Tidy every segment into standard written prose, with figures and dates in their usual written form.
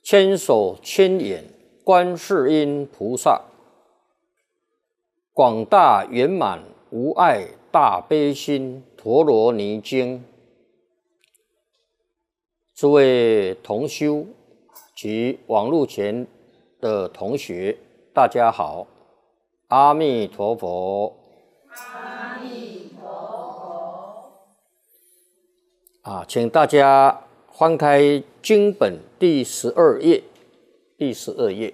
千手千眼观世音菩萨，广大圆满无碍大悲心陀罗尼经。诸位同修及网络前的同学，大家好，阿弥陀佛。 阿弥陀佛。 请大家翻开经本第12页，第12页。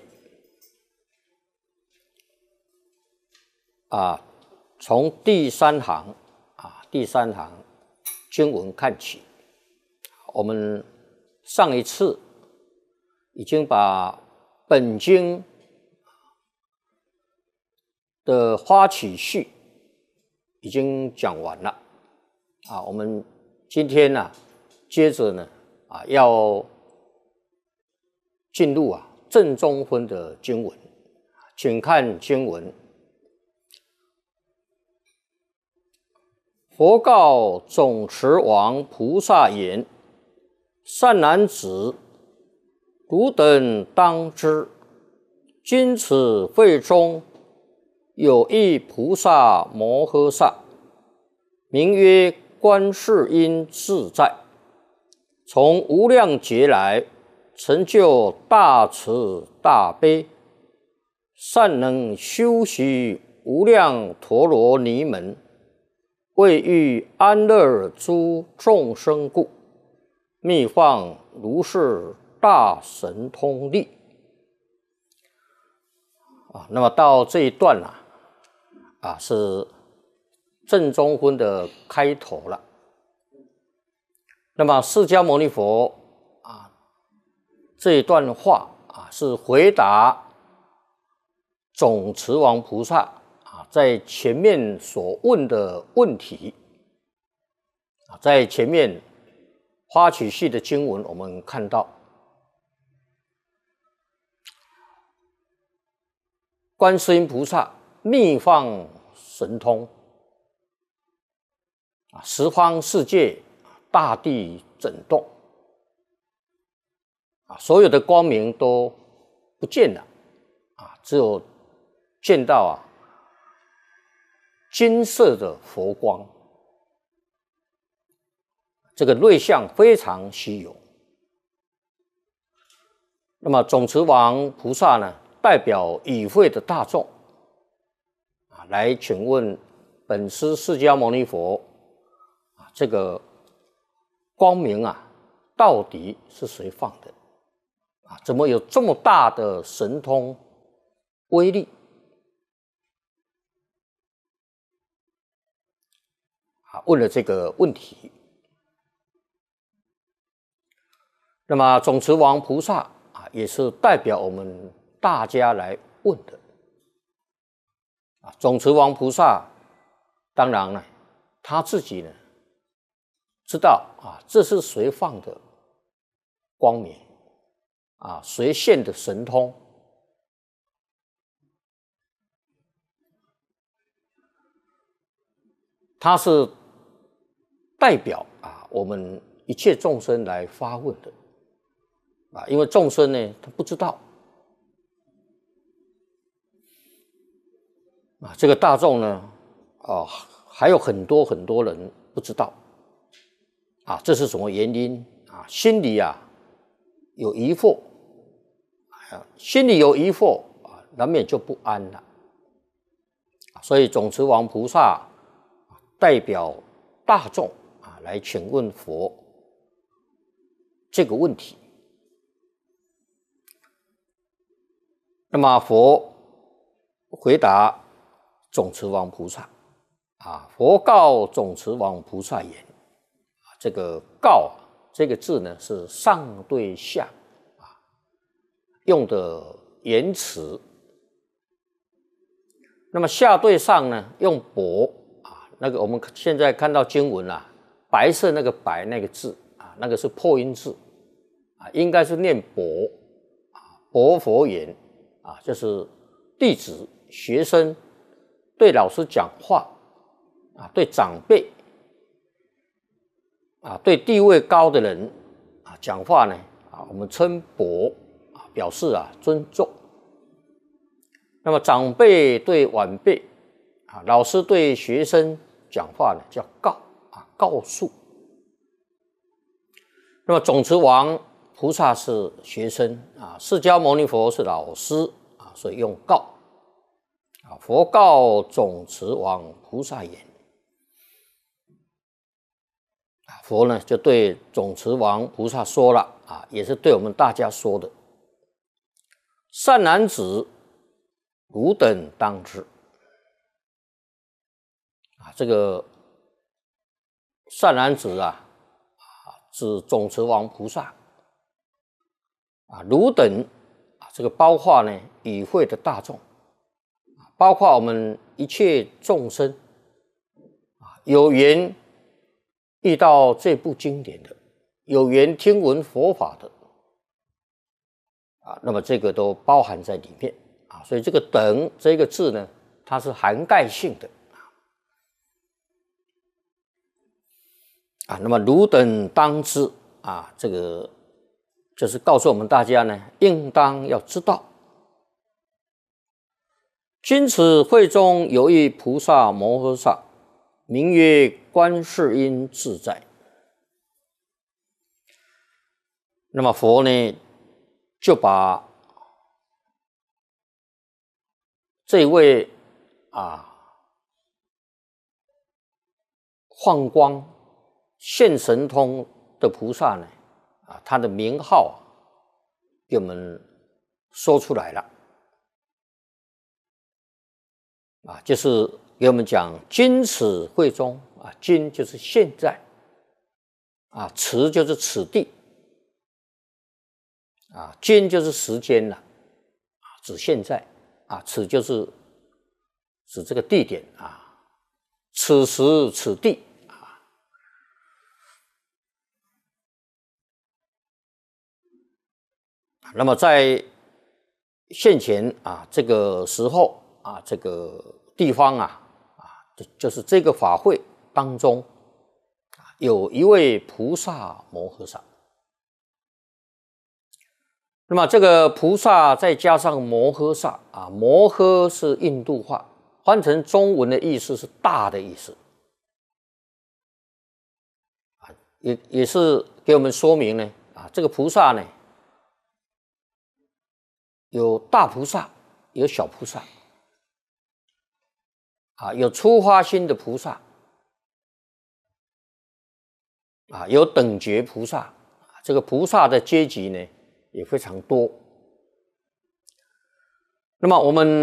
从第三行经文看起。我们上一次已经把本经的发起序已经讲完了。我们今天呢，接着呢，要进入正中分的经文，请看经文。佛告总持王菩萨言：善男子，汝等当知，今此会中有一菩萨摩诃萨，名曰观世音自在，从无量劫来成就大慈大悲，善能修习无量陀罗尼门，为欲安乐诸众生故，密放如是大神通力。那么到这一段是正中分的开头了。那么释迦牟尼佛这一段话是回答总持王菩萨在前面所问的问题。在前面发起序的经文，我们看到观世音菩萨密放神通，十方世界大地震动，所有的光明都不见了，只有见到金色的佛光，这个瑞相非常稀有。那么总持王菩萨呢，代表与会的大众来请问本师释迦牟尼佛，这个光明到底是谁放的？怎么有这么大的神通威力？问了这个问题。那么总持王菩萨也是代表我们大家来问的。总持王菩萨当然呢，他自己呢知道这是谁放的光明谁现的神通。他是代表我们一切众生来发问的。因为众生呢，他不知道这个大众呢，还有很多人不知道这是什么原因心里有疑惑，心里有疑惑难免就不安了。所以总持王菩萨代表大众来请问佛这个问题。那么佛回答总持王菩萨佛告总持王菩萨言，这个告这个字呢是上对下用的言辞。那么下对上呢用薄那个我们现在看到经文白色那个白那个字那个是破音字应该是念薄薄佛言就是弟子学生对老师讲话对长辈对地位高的人讲话呢我们称薄表示尊重。那么长辈对晚辈老师对学生讲话呢叫告诉。那么总持王菩萨是学生释迦牟尼佛是老师所以用告佛告总持王菩萨言。佛呢就对总持王菩萨说了也是对我们大家说的。善男子，汝等当知。这个善男子指总持王菩萨汝等这个包括呢与会的大众，包括我们一切众生有缘遇到这部经典的，有缘听闻佛法的那么这个都包含在里面所以这个等这个字呢，它是涵盖性的那么汝等当知这个就是告诉我们大家呢，应当要知道，今此会中有一菩萨摩诃萨，名曰观世音自在。那么佛呢，就把这位放光现神通的菩萨呢他的名号给我们说出来了就是给我们讲今此会中今就是现在此就是此地今就是时间了指现在此就是指这个地点此时此地那么在现前这个时候这个地方就是这个法会当中有一位菩萨摩诃萨。那么这个菩萨再加上摩诃萨摩诃是印度话，换成中文的意思是大的意思也是给我们说明呢这个菩萨呢有大菩萨有小菩萨有出发心的菩萨有等觉菩萨这个菩萨的阶级呢也非常多。那么我们